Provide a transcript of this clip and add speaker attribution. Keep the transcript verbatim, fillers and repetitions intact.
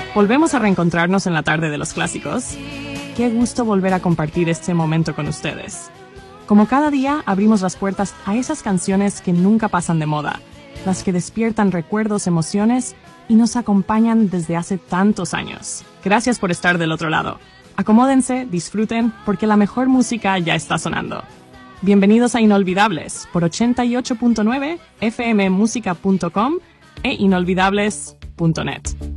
Speaker 1: Volvemos a reencontrarnos en la tarde de los clásicos. Qué gusto volver a compartir este momento con ustedes. Como cada día, abrimos las puertas a esas canciones que nunca pasan de moda, las que despiertan recuerdos, emociones y nos acompañan desde hace tantos años. Gracias por estar del otro lado. Acomódense, disfruten, porque la mejor música ya está sonando. Bienvenidos a Inolvidables por ochenta y ocho punto nueve, f m música punto com e inolvidables punto net.